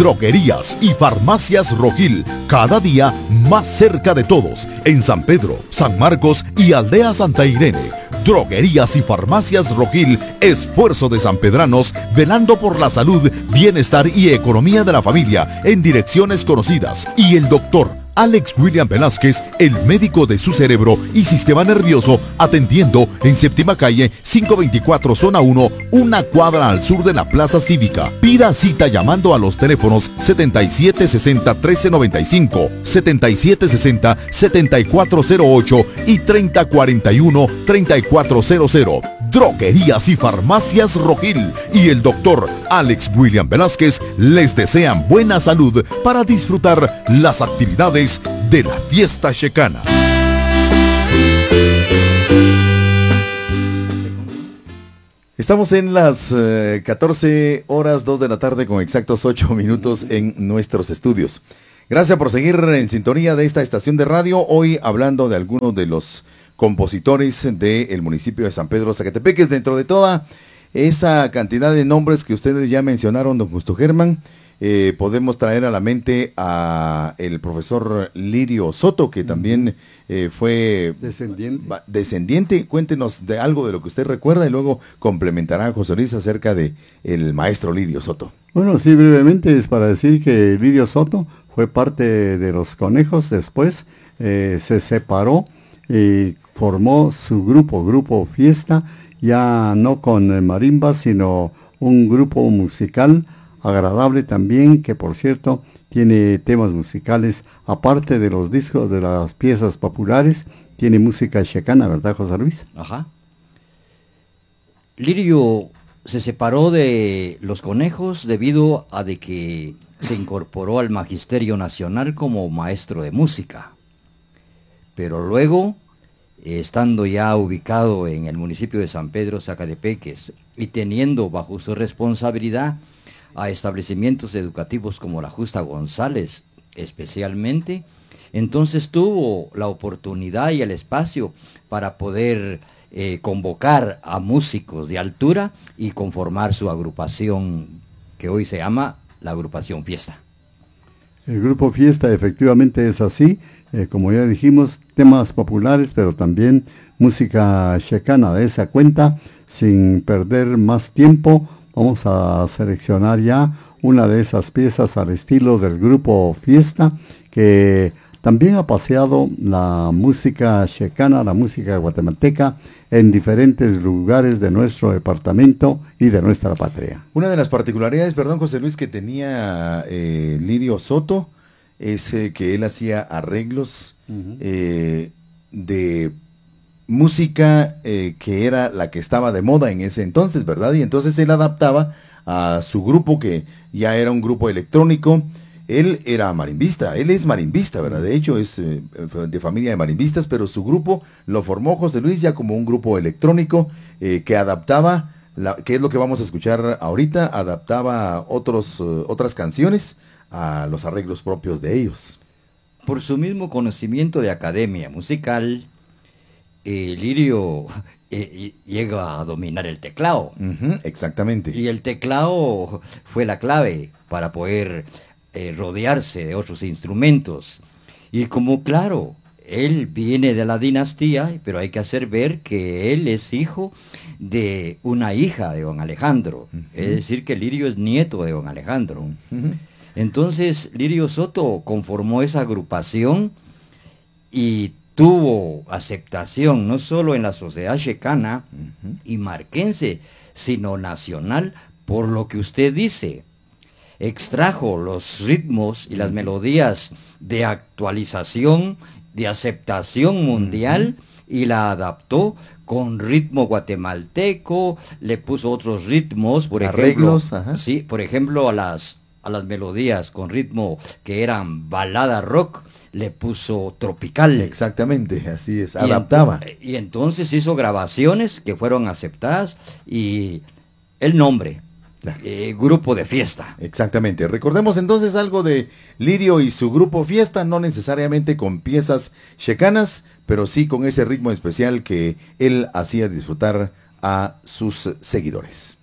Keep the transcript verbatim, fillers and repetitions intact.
Droguerías y Farmacias Rojil, cada día más cerca de todos, en San Pedro, San Marcos y Aldea Santa Irene. Droguerías y Farmacias Rojil, esfuerzo de sanpedranos, velando por la salud, bienestar y economía de la familia, en direcciones conocidas. Y el doctor Alex William Velázquez, el médico de su cerebro y sistema nervioso, atendiendo en Séptima Calle, quinientos veinticuatro, Zona uno, una cuadra al sur de la Plaza Cívica. Pida cita llamando a los teléfonos setenta y siete sesenta, trece noventa y cinco, setenta y siete sesenta, setenta y cuatro cero ocho y treinta cuarenta y uno, treinta y cuatro cero cero. Droguerías y Farmacias Rojil y el doctor Alex William Velázquez les desean buena salud para disfrutar las actividades de la fiesta checana. Estamos en las eh, catorce horas dos de la tarde con exactos ocho minutos en nuestros estudios. Gracias por seguir en sintonía de esta estación de radio, hoy hablando de algunos de los compositores del municipio de San Pedro Zacatepeques. Dentro de toda esa cantidad de nombres que ustedes ya mencionaron, don Justo Germán, eh, podemos traer a la mente a el profesor Lirio Soto, que también eh, fue descendiente. descendiente. Cuéntenos de algo de lo que usted recuerda y luego complementará José Luis acerca de el maestro Lirio Soto. Bueno, sí, brevemente es para decir que Lirio Soto fue parte de Los Conejos, después eh, se separó y formó su grupo, Grupo Fiesta, ya no con marimba, sino un grupo musical agradable también, que por cierto tiene temas musicales, aparte de los discos, de las piezas populares, tiene música checana, ¿verdad, José Luis? Ajá. Lirio se separó de Los Conejos debido a de que se incorporó al Magisterio Nacional como maestro de música, pero luego, estando ya ubicado en el municipio de San Pedro Zacatepeques y teniendo bajo su responsabilidad a establecimientos educativos como la Justa González especialmente, entonces tuvo la oportunidad y el espacio para poder eh, convocar a músicos de altura y conformar su agrupación que hoy se llama la agrupación Fiesta. El grupo Fiesta efectivamente es así, eh, como ya dijimos, temas populares, pero también música checana. De esa cuenta, sin perder más tiempo, vamos a seleccionar ya una de esas piezas al estilo del grupo Fiesta, que también ha paseado la música checana, la música guatemalteca, en diferentes lugares de nuestro departamento y de nuestra patria. Una de las particularidades, perdón José Luis, que tenía eh, Lirio Soto, es eh, que él hacía arreglos uh-huh. eh, de música eh, que era la que estaba de moda en ese entonces, ¿verdad? Y entonces él adaptaba a su grupo, que ya era un grupo electrónico. Él era marimbista, él es marimbista, ¿verdad? De hecho es eh, de familia de marimbistas, pero su grupo lo formó José Luis ya como un grupo electrónico eh, que adaptaba, la, que es lo que vamos a escuchar ahorita, adaptaba otros, uh, otras canciones a los arreglos propios de ellos. Por su mismo conocimiento de academia musical, eh, Lirio eh, llega a dominar el teclado. Uh-huh, exactamente. Y el teclado fue la clave para poder Eh, rodearse de otros instrumentos. Y como claro, él viene de la dinastía, pero hay que hacer ver que él es hijo de una hija de don Alejandro. Uh-huh. Es decir, que Lirio es nieto de don Alejandro. Uh-huh. Entonces, Lirio Soto conformó esa agrupación y tuvo aceptación no solo en la sociedad checana uh-huh. y marquense, sino nacional, por lo que usted dice. Extrajo los ritmos y las melodías de actualización, de aceptación mundial, uh-huh. y la adaptó con ritmo guatemalteco, le puso otros ritmos, por arreglos, ejemplo, ajá. sí, por ejemplo a las a las melodías con ritmo que eran balada rock, le puso tropical. Exactamente, así es, adaptaba. Y, ent- y entonces hizo grabaciones que fueron aceptadas y el nombre. Eh, grupo de Fiesta. Exactamente. Recordemos entonces algo de Lirio y su grupo Fiesta, no necesariamente con piezas checanas, pero sí con ese ritmo especial que él hacía disfrutar a sus seguidores.